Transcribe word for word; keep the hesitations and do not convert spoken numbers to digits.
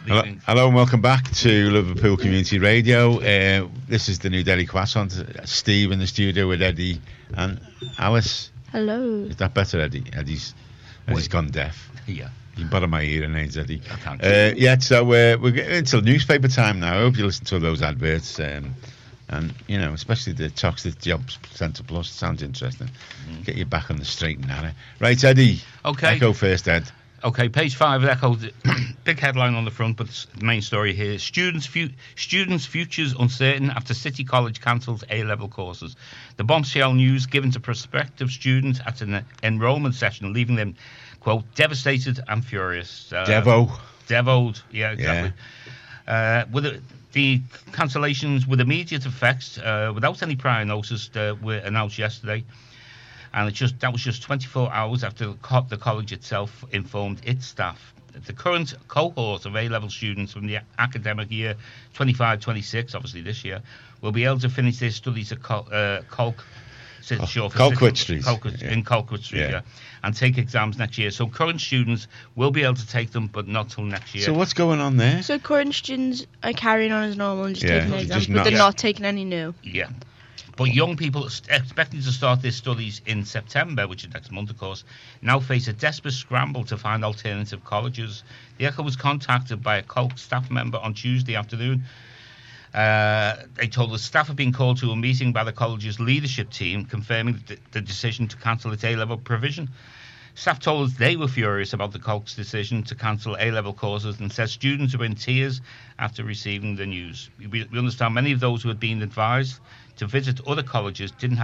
Hello, leaving. hello and welcome back to Liverpool Community Radio. Uh, this is the new Daily Croissant. Steve in the studio with Eddie and Alice. Hello. Is that better, Eddie? Eddie's, Eddie's gone deaf. Yeah. You can bottom my hearing aids, Eddie. I can't. Uh, yeah, so uh, we're getting into newspaper time now. I hope you listen to those adverts. Um, and, you know, especially the Toxic Jobs Centre Plus. Sounds interesting. Mm. Get you back on the straight and narrow. Right, Eddie. Okay. Echo first, Ed. Okay, page five of Echo, big headline on the front, but the main story here: students' fu- students' futures uncertain after City College cancels A-level courses. The bombshell news given to prospective students at an enrolment session, leaving them, quote, devastated and furious. Uh, Devo. Devoed, yeah, exactly. Yeah. Uh, with the, the cancellations with immediate effect, uh, without any prior notice, uh, were announced yesterday. And it just that was just twenty-four hours after the, co- the college itself informed its staff. The current cohort of A-level students from the academic year twenty-five twenty-six, obviously this year, will be able to finish their studies at Col- uh, Colk, oh, short for Colquitt Street, Colquitt, yeah. in Colquitt Street, yeah. yeah, and take exams next year. So current students will be able to take them, but not till next year. So what's going on there? So current students are carrying on as normal and just Yeah, taking their just exams, not- but they're yeah. not taking any new. Yeah. But young people expecting to start their studies in September, which is next month, of course, now face a desperate scramble to find alternative colleges. The Echo was contacted by a Colk staff member on Tuesday afternoon. Uh, they told us staff had been called to a meeting by the college's leadership team confirming the, the decision to cancel its A-level provision. Staff told us they were furious about the Colk's decision to cancel A-level courses and said students were in tears after receiving the news. We, we understand many of those who had been advised to visit other colleges didn't